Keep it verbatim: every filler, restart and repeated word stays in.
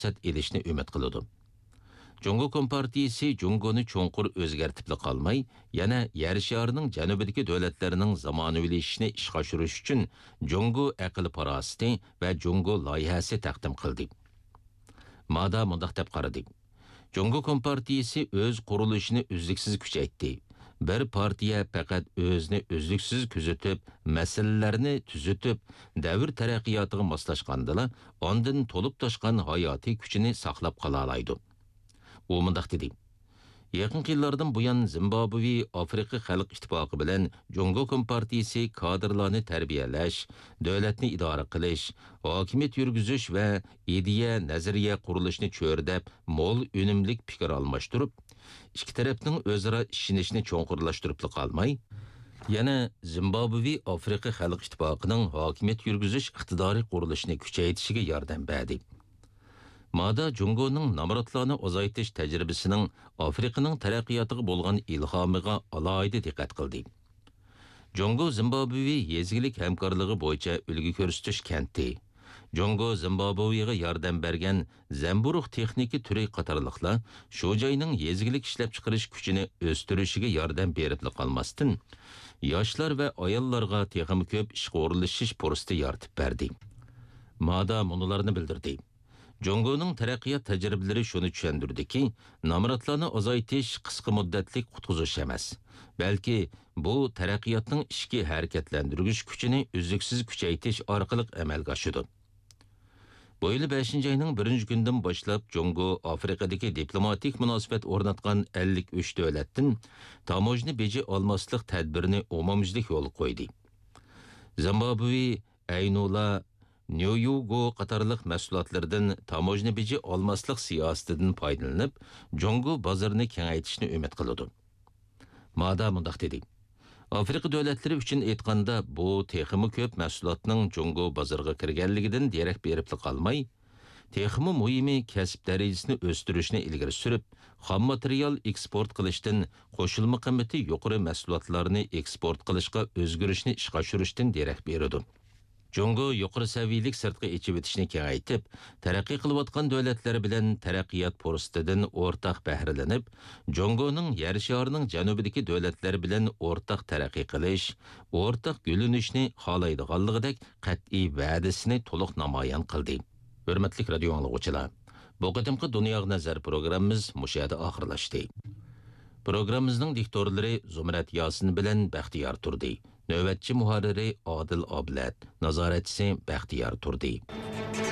sat elishni umid qiladi. Jungo Kompartiyasi Jungoni cho'nqur o'zgartib qolmay, yana yer sharining janubidagi davlatlarining zamonaviylashishini ishga oshirish uchun Jungo aql farosati va Jungo loyihasi taqdim qildi. Mada mundaq deb qaradik. Jungo Kompartiyasi o'z qurilishini uzluksiz kuchaytdi. Bir partiya faqat o'zini uzluksiz kuzatib, masalalarni tuzitib, davr taraqqiyotiga moslashgandila, ondan to'lib toshgan hayotiy kuchini saqlab qola oladi. U mundaq dedi. Yaqin yillardan buyon Zimbabwe Afrika Xalq Ittifoqi bilan Jungo Kompartiyasi kadrlarni tarbiyalash, davlatni idora qilish, hokimiyat yurgizish va ideya, nazariya qurilishini cho'rdab, mo'l unumlik fikr almashtirib, ikki tarafning o'zaro ishonishini cho'nqurlashtirib qolmay, yana Zimbabwe Afrika Xalq Ittifoqining hokimiyat yurgizish iqtidoriy qurilishini kuchaytirishiga yordam berdi. Mada Jungoning namratlarni ozaytish tajribasining Afrikaning taraqqiyotiga bo'lgan ilhomiga alohida diqqat qildi. Jungo Zimbabwe yezilik hamkorligi bo'yicha ulgu ko'rsatish kenti. Jungo Zimbabwega yordam bergan zamburug' texnika turi qatorliqlar shu joyning yezilik ishlab chiqarish kuchini o'stirishiga yordam berib qolmasdan, yoshlar va ayollarga texnik ko'p ishga o'rnatishish fursati yaratib berdi. Mada munolarni bildirdi. Jungoning taraqqiyot tajribalari shuni tushundirdiki, namratlarni ozaytish qisqa muddatlik qutqizish emas, balki bu taraqqiyotning ishki harakatlantirgich kuchini uzluksiz kuchaytirish orqali amalga oshadi. Bu yil beshinchi ayning birinchi kundan boshlab Jungo Afrikadagi diplomatik munosabat o'rnatgan ellik uch davlatdan tamojni beji olmaslik tadbirini umumyuzlik yo'l qo'ydi. Zimbabwe, Aynula, Nyoyugo qatorliq mahsulotlardan tamojni beji olmaslik siyosatidan foydalanib, Jungo bozorini kengaytirishni umid qiladi. Mada mundaq dedi. Afrika davlatlari uchun aytganda bu texmi ko'p mahsulotning Jungo bozoriga kirganligidan derak berib qolmay, texmi muhimi kasb darajasini o'stirishni ilgari surib, xom material eksport qilishdan qo'shilma qiymati yuqori mahsulotlarni eksport qilishga o'zgarishni ishga oshirishdan derak beradi. Jungo yuqori saviyelik sirtqi ichib o'tishni kengaytib, taraqqiy qilayotgan davlatlar bilan taraqqiyot fursatidan o'rtaq bahralanib, Jungoning yer sharining janubidagi davlatlar bilan o'rtaq taraqqiy qilish, o'rtaq gulinishni xohlaydiganligidek qat'iy va'dasini to'liq namoyon qildi. Hurmatli radio anglovchilar, bu qadimgi Dunyoga nazar programmamiz mushada oxirlashdi. Programmamizning diktorlari Zumrat Yosin bilan Baxtiyor Turdi. Növbətçi muharriri Adil Ablat, nazoratçisi Baxtiyor Turdi.